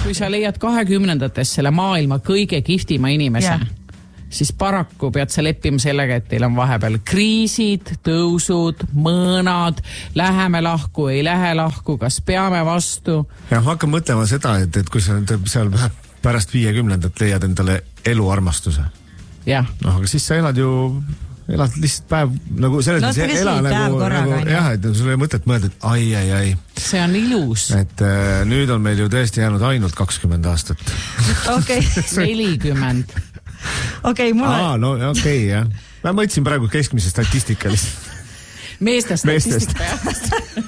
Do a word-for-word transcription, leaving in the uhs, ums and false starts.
kui sa leiad kahekümnendates selle maailma kõige kihvtima inimese, ja. siis paraku pead sa leppima sellega, et teil on vahepeal kriisid, tõusud, mõõnad, läheme lahku, ei lähe lahku, kas peame vastu. Ja hakka mõtlema seda, et, et kui sa seal pärast viiekümnendat leiad endale eluarmastuse. Ja. No, aga siis sa elad ju... elad lihtsalt päev, nagu selles no, mõttes ela nagu, nagu jah, et sul ei mõtet mõelda, et ai, ai, ai. See on ilus. Et äh, nüüd on meil ju tõesti jäänud ainult kakskümmend aastat. Okei. nelikümmend. Okei, mul on... Aa, no okei, okay, jah. Ma mõtlesin praegu keskmise statistikalist. Meeste statistika.